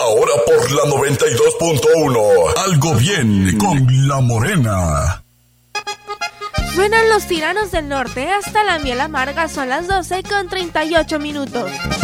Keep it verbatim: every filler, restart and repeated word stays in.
Ahora por la noventa y dos punto uno. Algo bien con La Morena. Suenan los Tiranos del Norte, hasta la miel amarga, son las doce con treinta y ocho minutos.